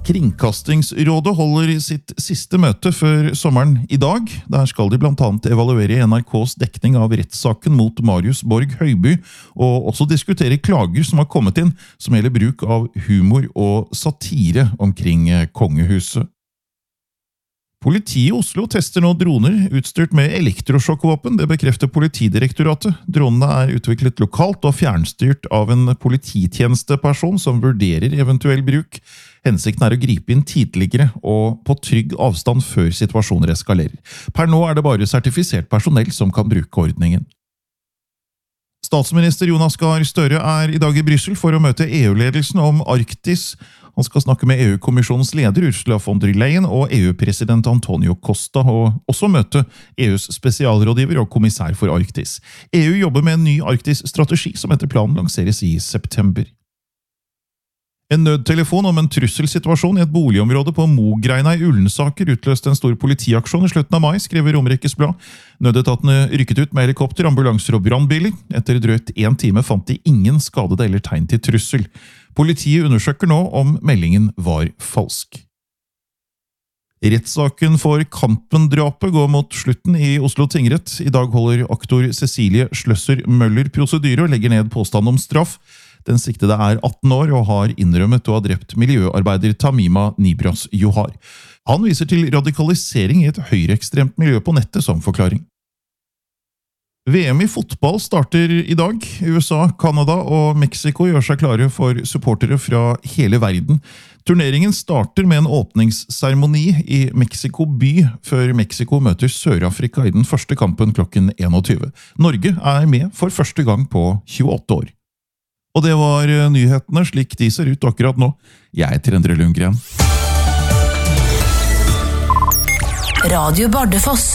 Kringkastingsrådet holder sitt siste møte før sommeren i dag. Der skal de blant annet evaluere NRKs dekning av rettssaken mot Marius Borg Høiby, og også diskutere klager som har kommet inn som gjelder bruk av humor og satire omkring kongehuset. Politiet i Oslo tester nå droner utstyrt med elektrosjokkvåpen, det bekrefter Politidirektoratet. Dronene er utviklet lokalt og fjernstyrt av en polititjenesteperson som vurderer eventuell bruk. Hensikten er å gripe inn tidligere og på trygg avstand før situasjoner eskalerer. Per nå er det bare sertifisert personell som kan bruke ordningen. Statsminister Jonas Gahr Støre er i dag i Brussel for å møte EU-ledelsen om Arktis. Han skal snakke med EU-kommisjonens leder Ursula von der Leyen og EU-president Antonio Costa, og også møte EUs spesialrådgiver og kommissær for Arktis. EU jobber med en ny Arktis-strategi som etter planen lanseres i september. En nødtelefon om en trusselsituasjon i et boligområde på Mogreina i Ullensaker utløste en stor politiaksjon i slutten av mai, skriver Romerikes Blad. Nødetatene rykket ut med helikopter, ambulanser og brannbiler. Etter drøyt 1 time fant de ingen skadede eller tegn til trussel. Politiet undersøker nå om meldingen var falsk. Rettssaken for Kampen-drapet går mot slutten i Oslo tingrett. I dag holder aktor Cecilie Schløsser Møller prosedyre og legger ned påstand om straff. Den siktede er 18 år og har innrømmet å ha drept miljøarbeider Tamima Nibras Johar. Han viser til radikalisering i et høyreekstremt miljø på nettet som forklaring. VM i fotball starter i dag. USA, Kanada og Mexico gjør seg klare for supportere fra hele verden. Turneringen starter med en åpningsseremoni i Mexico by, før Mexico møter Sør-Afrika i den første kampen klokken 21. Norge er med for første gang på 28 år. Og det var nyhetene slik de ser ut akkurat nå. Jeg heter Endre Lundgren. Radio Bardufoss.